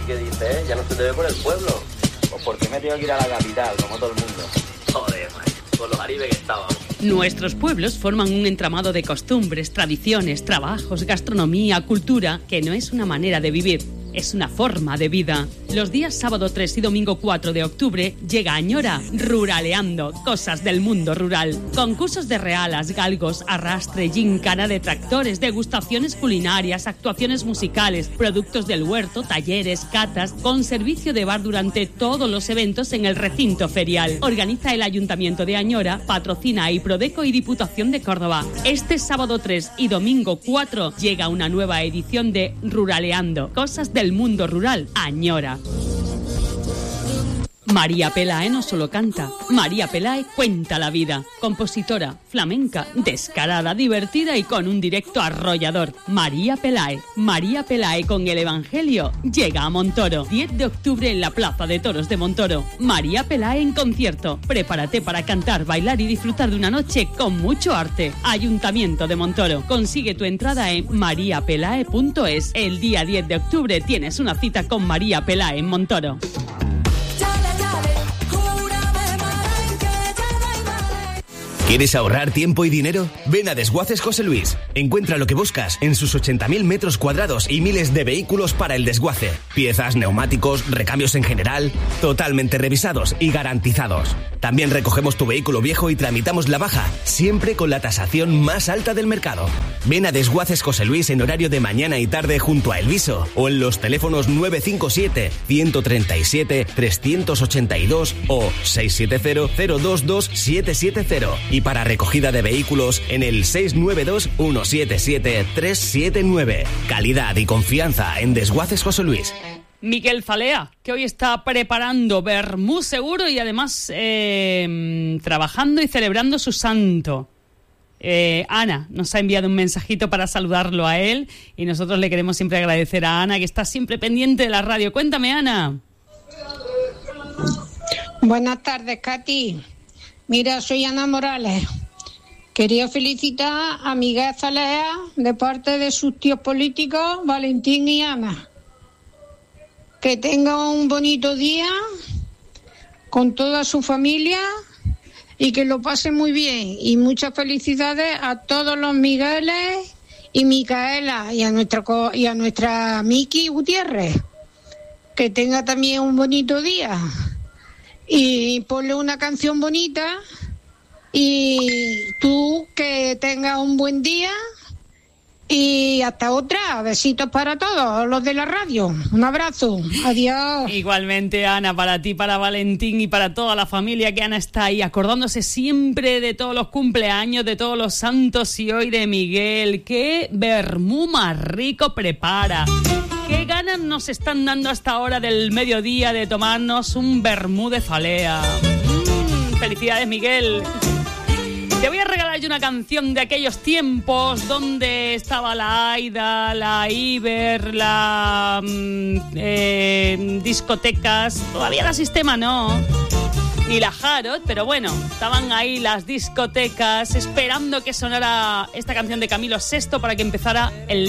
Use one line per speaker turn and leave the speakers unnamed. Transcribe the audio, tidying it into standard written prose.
que dice, ya no se te ve por el pueblo. Pues porque me tengo que ir a la capital, como todo el mundo. Joder, man, con los aribes que estábamos.
Nuestros pueblos forman un entramado de costumbres, tradiciones, trabajos, gastronomía, cultura, que no es una manera de vivir, es una forma de vida. Los días sábado 3 y domingo 4 de octubre llega Añora, Ruraleando, cosas del mundo rural. Concursos de realas, galgos, arrastre, gincana de tractores, degustaciones culinarias, actuaciones musicales, productos del huerto, talleres, catas, con servicio de bar durante todos los eventos en el recinto ferial. Organiza el Ayuntamiento de Añora, patrocina a Prodeco y Diputación de Córdoba. Este sábado 3 y domingo 4 llega una nueva edición de Ruraleando, cosas del mundo rural, Añora. María Pelae no solo canta, María Pelae cuenta la vida. Compositora, flamenca, descarada, divertida y con un directo arrollador. María Pelae con el Evangelio, llega a Montoro. 10 de octubre en la Plaza de Toros de Montoro. María Pelae en concierto. Prepárate para cantar, bailar y disfrutar de una noche con mucho arte. Ayuntamiento de Montoro. Consigue tu entrada en mariapelae.es. El día 10 de octubre tienes una cita con María Pelae en Montoro.
¿Quieres ahorrar tiempo y dinero? Ven a Desguaces José Luis. Encuentra lo que buscas en sus 80.000 metros cuadrados y miles de vehículos para el desguace. Piezas, neumáticos, recambios en general, totalmente revisados y garantizados. También recogemos tu vehículo viejo y tramitamos la baja, siempre con la tasación más alta del mercado. Ven a Desguaces José Luis en horario de mañana y tarde junto a Elviso o en los teléfonos 957 137 382 o 670 022 770 y para recogida de vehículos en el 692 177 379. Calidad y confianza en Desguaces José Luis.
Miguel Falea, que hoy está preparando vermú seguro y además trabajando y celebrando su santo. Ana nos ha enviado un mensajito para saludarlo a él y nosotros le queremos siempre agradecer a Ana, que está siempre pendiente de la radio. Cuéntame, Ana.
Buenas tardes, Katy. Mira, soy Ana Morales. Quería felicitar a Miguel Falea de parte de sus tíos políticos, Valentín y Ana. Que tenga un bonito día con toda su familia y que lo pase muy bien. Y muchas felicidades a todos los Migueles y Micaela y a nuestra Miki Gutiérrez. Que tenga también un bonito día. Y ponle una canción bonita y tú que tengas un buen día y hasta otra. Besitos para todos los de la radio. Un abrazo. Adiós.
Igualmente, Ana, para ti, para Valentín y para toda la familia, que Ana está ahí acordándose siempre de todos los cumpleaños, de todos los santos y hoy de Miguel. ¡Qué vermú más rico prepara! ¿Qué ganas nos están dando hasta ahora del mediodía de tomarnos un vermú de Falea? Felicidades, Miguel. Te voy a regalar yo una canción de aquellos tiempos donde estaba la Aida, la Iber, la discotecas. Todavía la Sistema no, ni la Harrod, pero bueno, estaban ahí las discotecas esperando que sonara esta canción de Camilo VI para que empezara el